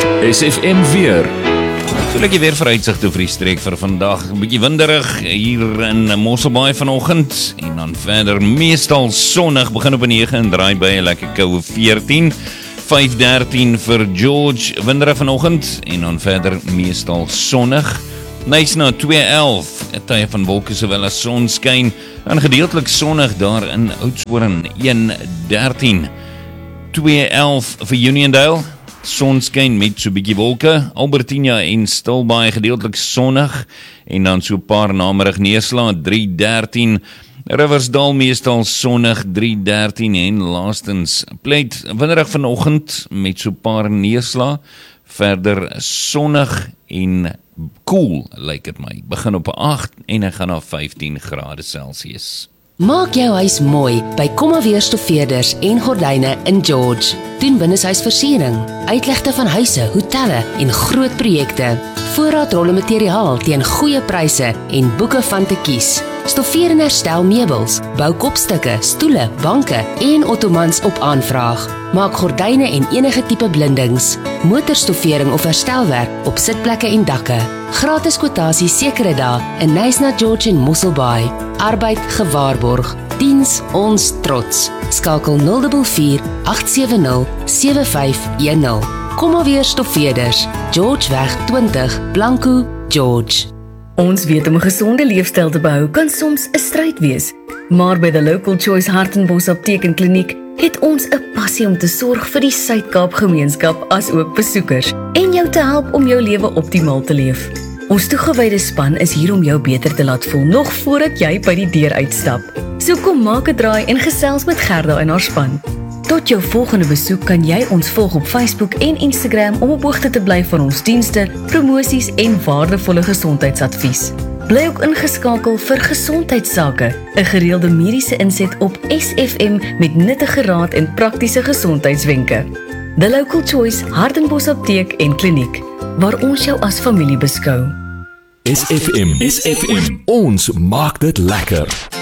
SFM weer. So lekker weer vooruitsigte vir die streek vir vandag. 'n Bietjie winderig hier in Mosselbaai vanoggend en dan verder meestal sonnig, begin op 9 en draai by 'n lekker koue 14. 5:13 vir George, winderig vanoggend en dan verder meestal sonnig. Knysna 2:11, 'n tye van wolke sowel as sonskyn en gedeeltelik sonnig daar in Oudtshoorn. 1:13. 2:11 vir Uniondale, sonskyn met so 'n bietjie wolke. Albertina en Stilbaai gedeeltelik sonnig en dan so 'n paar namerig neerslae. 3:13. Riversdal meestal sonnig, 3:13 en laastens Pleit winderig vanoggend met so 'n paar neerslae. Verder sonnig en koel lyk dit my. Begin op 8 en gaan na 15 grade Celsius. Maak jou huis mooi by Kommaweer Stoffeerders en Gordyne in George. Doen binneshuisversiering, uitlegte van huise, hotelle en groot projekte. Voorraadrolle materiaal teen goeie pryse en boeke van te kies. Stoffeer en herstel meubels, bou kopstukke, stoele, banke en ottomans op aanvraag. Maak gordyne en enige tipe blindings, motorstoffering of herstelwerk op sitplekke en dakke. Gratis kwotasie sekere dae in Knysna, George en Mosselbaai. Arbeid gewaarborg. Diens ons trots. Skakel 044 870 7510. Kommaweer Stoffeerders, Georgeweg 20, Blanco, George. Ons weet om 'n gesonde leefstyl te behou kan soms 'n stryd wees, maar by The Local Choice Hartenbos Apteek en Kliniek het ons 'n passie om te sorg vir die Suid-Kaap gemeenskap as ook besoekers en jou te help om jou lewe optimaal te leef. Ons toegewyde span is hier om jou beter te laat voel nog voordat jy by die deur uitstap. So kom maak 'n draai en gesels met Gerda en haar span. Tot jou volgende besoek kan jy ons volg op Facebook en Instagram om op hoogte te bly van ons dienste, promosies en waardevolle gesondheidsadvies. Bly ook ingeskakel vir gesondheidsake, 'n gereelde mediese inset op SFM met nuttige raad en praktiese gesondheidswenke. The Local Choice Hartenbos Apteek en Kliniek, waar ons jou as familie beskou. SFM, ons maak dit lekker.